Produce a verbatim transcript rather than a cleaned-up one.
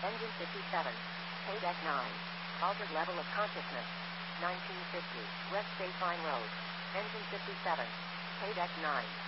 Engine fifty-seven. Paydeck nine. Altered level of consciousness. nineteen fifty. West State Line Road. Engine fifty-seven. Paydeck nine.